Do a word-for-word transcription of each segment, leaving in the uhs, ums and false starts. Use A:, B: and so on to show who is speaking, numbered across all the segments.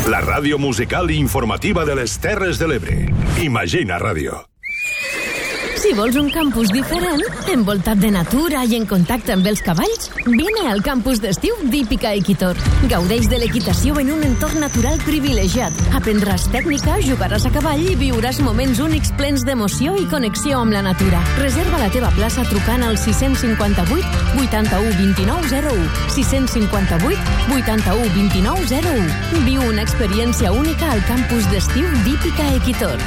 A: La ràdio musical i informativa de les Terres de l'Ebre. Imagina Ràdio.
B: Si vols un campus diferent, envoltat de natura i en contacte amb els cavalls, vine al campus d'estiu d'Hípica Equitor. Gaudeix de l'equitació en un entorn natural privilegiat. Aprendràs tècnica, jugaràs a cavall i viuràs moments únics plens d'emoció i connexió amb la natura. Reserva la teva plaça trucant al sis cinquanta-vuit vuitanta-u vint-i-nou zero u. sis cinquanta-vuit vuitanta-u vint-i-nou zero u. Viu una experiència única al campus d'estiu d'Hípica Equitor.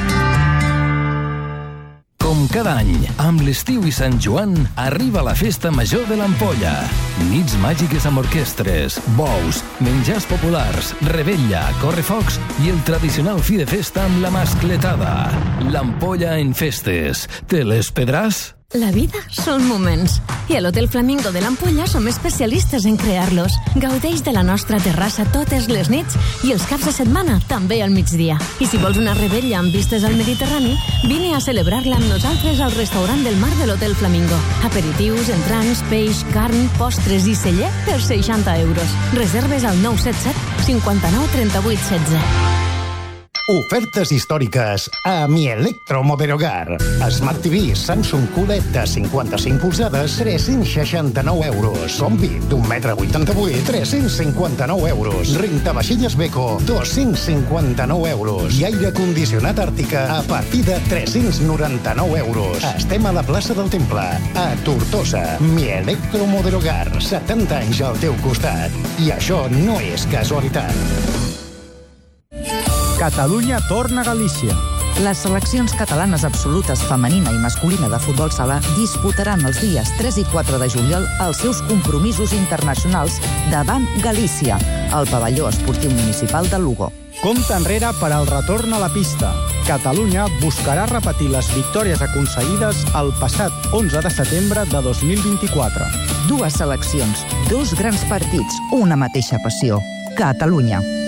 C: Com cada any, amb l'estiu i Sant Joan, arriba la festa major de l'Ampolla. Nits màgiques amb orquestres, bous, menjars populars, rebella, correfocs i el tradicional fi de festa amb la mascletada. L'Ampolla en festes. Te l'espedràs?
B: La vida són moments. I a l'Hotel Flamingo de l'Ampolla som especialistes en crear-los. Gaudeix de la nostra terrassa totes les nits i els caps de setmana també al migdia. I si vols una rebella amb vistes al Mediterrani, vine a celebrar-la amb nosaltres al restaurant del mar de l'Hotel Flamingo. Aperitius, entrants, peix, carn, postres i celler per seixanta euros. Reserves al nou set set cinquanta-nou trenta-vuit setze.
D: Ofertes històriques a Mi Electro Mover Hogar. Smart T V Samsung Q L E D de cinquanta-cinc polzades, tres-cents seixanta-nou euros. Combi d'un metre vuitanta-vuit, tres-cents cinquanta-nou euros. Rentavaixelles Beko, dos-cents cinquanta-nou euros. I aire condicionat Àrtica a partir de tres-cents noranta-nou euros. Estem a la plaça del Temple, a Tortosa. Mi Electro Mover Hogar, setanta anys al teu costat. I això no és casualitat.
E: Catalunya torna a Galícia.
F: Les seleccions catalanes absolutes femenina i masculina de futbol sala disputaran els dies tres i quatre de juliol els seus compromisos internacionals davant Galícia, al pavelló esportiu municipal de Lugo.
E: Compte enrere per al retorn a la pista. Catalunya buscarà repetir les victòries aconseguides el passat onze de setembre de dos mil vint-i-quatre.
F: Dues seleccions, dos grans partits, una mateixa passió. Catalunya.